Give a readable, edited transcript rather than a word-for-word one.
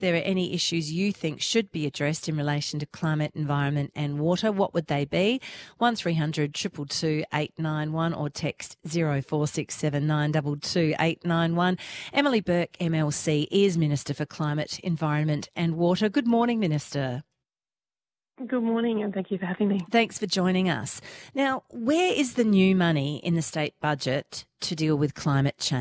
there are any issues you think should be addressed in relation to climate, environment and water, what would they be? 1300 222 891 or text 0467 922 891. Emily Burke, MLC, is Minister for Climate, Environment and Water. Good morning, Minister. Good morning, and thank you for having me. Thanks for joining us. Now, where is the new money in the state budget to deal with climate change?